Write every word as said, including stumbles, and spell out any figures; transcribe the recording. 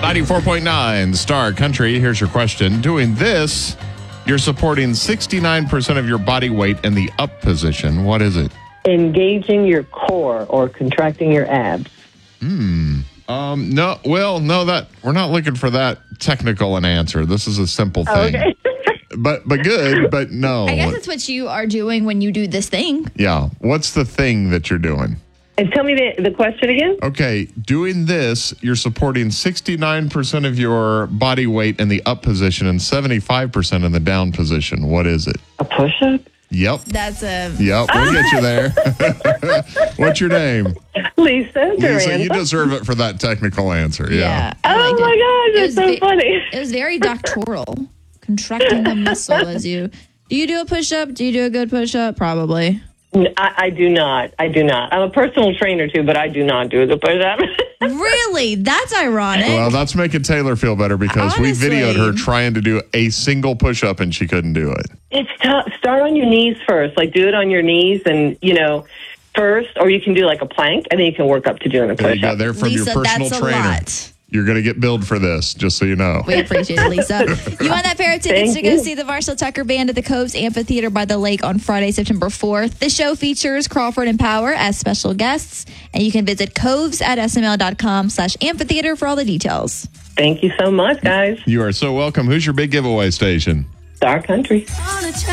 ninety-four point nine Star Country. Here's your question. Doing this, you're supporting sixty-nine percent of your body weight in the up position. What is it? Engaging your core or contracting your abs. Hmm. Um, no, well, no, that we're not looking for that technical an answer. This is a simple thing. Okay. But but good, but no. I guess it's what you are doing when you do this thing. Yeah. What's the thing that you're doing? And tell me the, the question again. Okay, doing this, you're supporting sixty-nine percent of your body weight in the up position and seventy-five percent in the down position. What is it? A push-up? Yep. That's a... Yep, we'll get you there. What's your name? Lisa. Lisa, you deserve it for that technical answer. Yeah. Yeah. I Oh liked my it. gosh, It that's was so ve- funny. It was very doctoral. Contracting the muscle as you... Do you do a push-up? Do you do a good push-up? Probably. I, I do not. I do not. I'm a personal trainer too, but I do not do the push-up. Really? That's ironic. Well, that's making Taylor feel better because Honestly. we videoed her trying to do a single push-up and she couldn't do it. It's tough. Start on your knees first. Like, do it on your knees and, you know, first, or you can do like a plank, and then you can work up to doing a There you go. push-up. There from Lisa, your personal that's a trainer. lot. You're going to get billed for this, just so you know. We appreciate it, Lisa. You want that pair of tickets Thank to go you. see the Marshall Tucker Band at the Coves Amphitheater by the Lake on Friday, September fourth. The show features Crawford and Power as special guests, and you can visit coves at sml.com slash amphitheater for all the details. Thank you so much, guys. You are so welcome. Who's your big giveaway station? Star Country.